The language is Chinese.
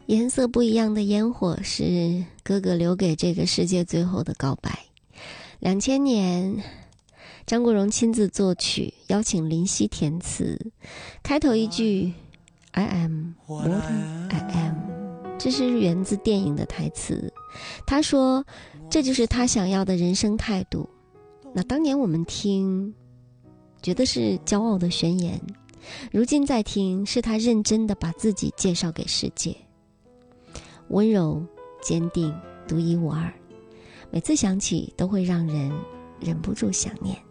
颜色不一样的烟火是哥哥留给这个世界最后的告白。2000年，张国荣亲自作曲，邀请林夕填词，开头一句 I am what I am， 这是源自电影的台词。他说这就是他想要的人生态度。那当年我们听觉得是骄傲的宣言，如今再听是他认真的把自己介绍给世界。温柔坚定独一无二，每次想起都会让人忍不住想念。